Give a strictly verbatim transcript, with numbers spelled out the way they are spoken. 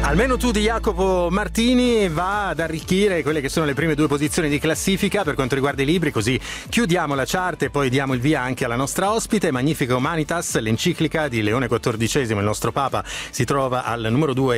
Almeno tu di Jacopo Martini va ad arricchire quelle che sono le prime due posizioni di classifica per quanto riguarda i libri, così chiudiamo la chart e poi diamo il via anche alla nostra ospite. Magnifica Humanitas, l'enciclica di Leone quattordicesimo, il nostro Papa, si trova al numero due